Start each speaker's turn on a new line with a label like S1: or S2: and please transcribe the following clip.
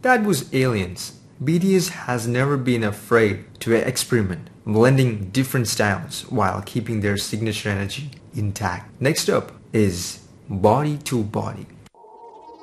S1: That was Aliens. BTS has never been afraid to experiment, blending different styles while keeping their signature energy intact. Next up is Body to Body.